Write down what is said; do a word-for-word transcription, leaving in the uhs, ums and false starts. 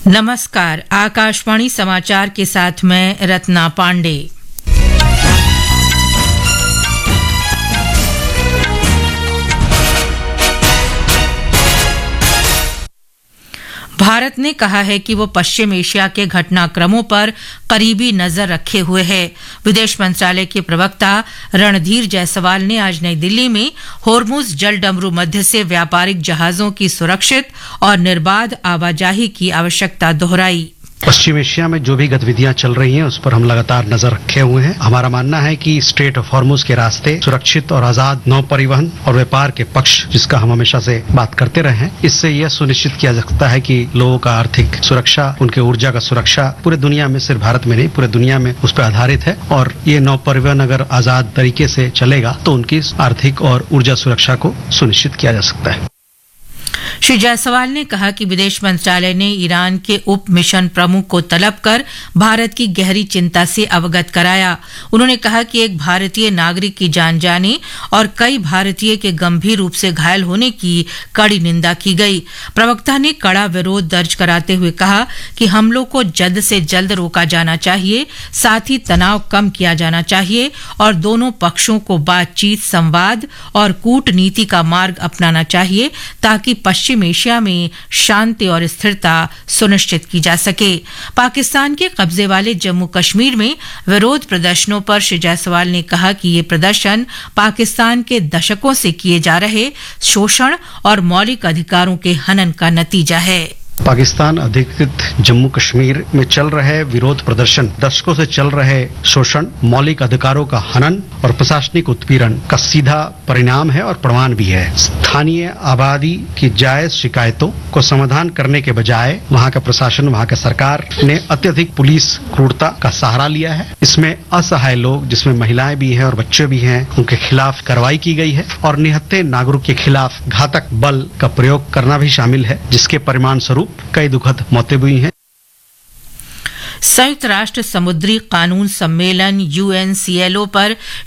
नमस्कार, आकाशवाणी समाचार के साथ मैं रत्ना पांडे। भारत ने कहा है कि वो पश्चिम एशिया के घटनाक्रमों पर करीबी नजर रखे हुए है। विदेश मंत्रालय के प्रवक्ता रणधीर जायसवाल ने आज नई दिल्ली में होर्मुज जल डमरू मध्य से व्यापारिक जहाजों की सुरक्षित और निर्बाध आवाजाही की आवश्यकता दोहराई। पश्चिम एशिया में जो भी गतिविधियां चल रही हैं उस पर हम लगातार नजर रखे हुए हैं। हमारा मानना है कि स्ट्रेट ऑफ हॉर्मुज के रास्ते सुरक्षित और आजाद नौ परिवहन और व्यापार के पक्ष, जिसका हम हमेशा से बात करते रहे हैं, इससे यह सुनिश्चित किया जा सकता है कि लोगों का आर्थिक सुरक्षा, उनके ऊर्जा का सुरक्षा पूरे दुनिया में, सिर्फ भारत में नहीं पूरे दुनिया में उस पर आधारित है। और ये नौ परिवहन अगर आजाद तरीके से चलेगा तो उनकी आर्थिक और ऊर्जा सुरक्षा को सुनिश्चित किया जा सकता है। श्री जायसवाल ने कहा कि विदेश मंत्रालय ने ईरान के उप मिशन प्रमुख को तलब कर भारत की गहरी चिंता से अवगत कराया। उन्होंने कहा कि एक भारतीय नागरिक की जान जाने और कई भारतीय के गंभीर रूप से घायल होने की कड़ी निंदा की गई। प्रवक्ता ने कड़ा विरोध दर्ज कराते हुए कहा कि हमलों को जल्द से जल्द रोका जाना चाहिए, साथ ही तनाव कम किया जाना चाहिए और दोनों पक्षों को बातचीत, संवाद और कूटनीति का मार्ग अपनाना चाहिए ताकि पश्चिम एशिया में शांति और स्थिरता सुनिश्चित की जा सके। पाकिस्तान के कब्जे वाले जम्मू कश्मीर में विरोध प्रदर्शनों पर श्री जायसवाल ने कहा कि ये प्रदर्शन पाकिस्तान के दशकों से किए जा रहे शोषण और मौलिक अधिकारों के हनन का नतीजा है। पाकिस्तान अधिकृत जम्मू कश्मीर में चल रहे विरोध प्रदर्शन दशकों से चल रहे शोषण, मौलिक अधिकारों का हनन और प्रशासनिक उत्पीड़न का सीधा परिणाम है और प्रमाण भी है। स्थानीय आबादी की जायज शिकायतों को समाधान करने के बजाय वहां का प्रशासन, वहां की सरकार ने अत्यधिक पुलिस क्रूरता का सहारा लिया है। इसमें असहाय लोग, जिसमें महिलाएं भी हैं और बच्चे भी हैं, उनके खिलाफ कार्रवाई की गई है और निहत्थे नागरिक के खिलाफ घातक बल का प्रयोग करना भी शामिल है, जिसके परिणाम स्वरूप कई दुखद मौतें हुई हैं। संयुक्त राष्ट्र समुद्री कानून सम्मेलन यूएनसीएलओ पर